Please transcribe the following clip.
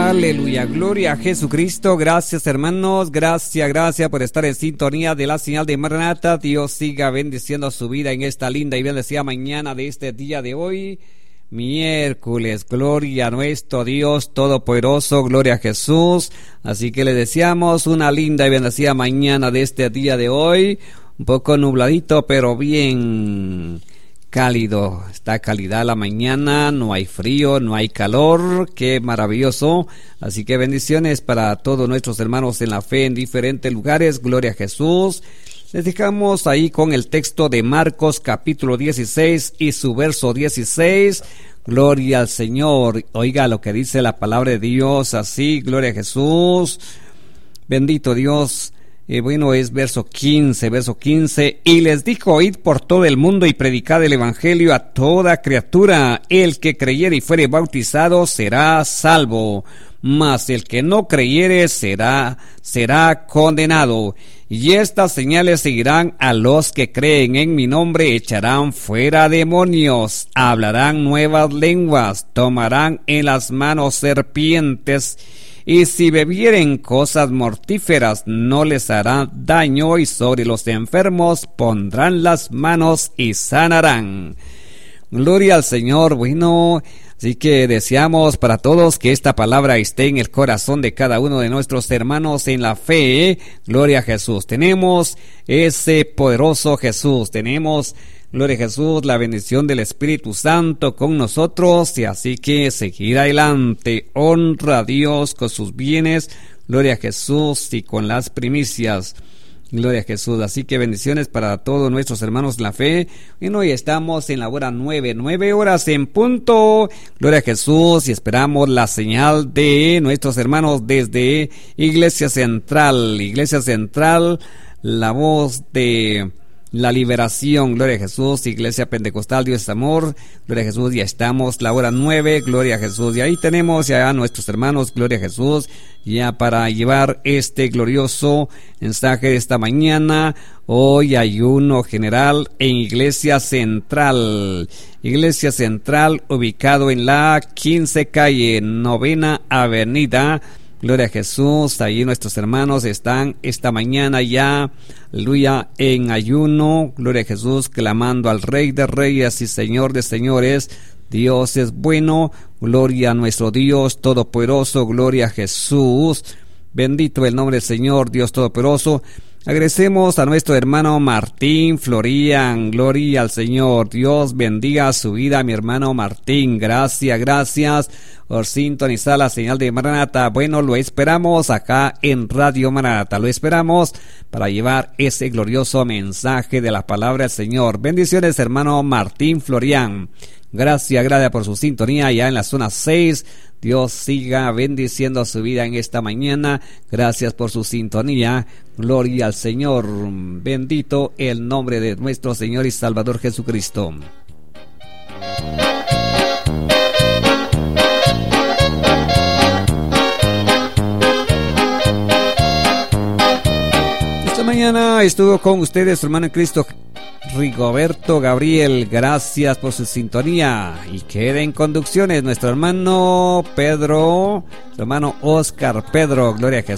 Aleluya, gloria a Jesucristo. Gracias, hermanos, gracias por estar en sintonía de la señal de Maranata. Dios siga bendiciendo su vida en esta linda y bendecida mañana de este día de hoy, miércoles. Gloria a nuestro Dios Todopoderoso, gloria a Jesús. Así que le deseamos una linda y bendecida mañana de este día de hoy, un poco nubladito, pero bien cálido, está calidad la mañana, no hay frío, no hay calor, qué maravilloso. Así que bendiciones para todos nuestros hermanos en la fe en diferentes lugares, gloria a Jesús. Les dejamos ahí con el texto de Marcos capítulo 16 y su verso 16, gloria al Señor. Oiga lo que dice la palabra de Dios, así, gloria a Jesús, bendito Dios. Bueno, es verso 15, y les dijo: id por todo el mundo y predicad el evangelio a toda criatura. El que creyere y fuere bautizado será salvo, mas el que no creyere será condenado. Y estas señales seguirán a los que creen en mi nombre: echarán fuera demonios, hablarán nuevas lenguas, tomarán en las manos serpientes, y si bebieren cosas mortíferas no les hará daño, y sobre los enfermos pondrán las manos y sanarán. Gloria al Señor. Bueno, así que deseamos para todos que esta palabra esté en el corazón de cada uno de nuestros hermanos en la fe. Gloria a Jesús. Tenemos ese poderoso Jesús, tenemos, gloria a Jesús, la bendición del Espíritu Santo con nosotros, y así que seguir adelante. Honra a Dios con sus bienes, gloria a Jesús, y con las primicias, gloria a Jesús. Así que bendiciones para todos nuestros hermanos en la fe. Y hoy estamos en la hora 9 horas en punto, gloria a Jesús, y esperamos la señal de nuestros hermanos desde Iglesia Central, la voz de la liberación, gloria a Jesús, Iglesia Pentecostal, Dios es amor, gloria a Jesús. Ya estamos la hora 9, gloria a Jesús, y ahí tenemos ya a nuestros hermanos, gloria a Jesús, ya para llevar este glorioso mensaje de esta mañana. Hoy ayuno general en Iglesia Central, ubicado en la 15 calle, 9ª avenida. Gloria a Jesús, ahí nuestros hermanos están esta mañana ya, aleluya, en ayuno, gloria a Jesús, clamando al Rey de Reyes y Señor de Señores. Dios es bueno, gloria a nuestro Dios Todopoderoso, gloria a Jesús. Bendito el nombre del Señor, Dios Todopoderoso. Agradecemos a nuestro hermano Martín Florian, gloria al Señor. Dios bendiga su vida, mi hermano Martín. Gracias por sintonizar la señal de Maranata. Bueno, lo esperamos acá en Radio Maranata. Lo esperamos para llevar ese glorioso mensaje de la palabra del Señor. Bendiciones, hermano Martín Florian. Gracias por su sintonía ya en la zona 6. Dios siga bendiciendo su vida en esta mañana. Gracias por su sintonía. Gloria al Señor. Bendito el nombre de nuestro Señor y Salvador Jesucristo. Esta mañana estuvo con ustedes su hermano en Cristo, Rigoberto Gabriel. Gracias por su sintonía, y queda en conducciones nuestro hermano Pedro, su hermano Oscar Pedro, gloria a Jesús.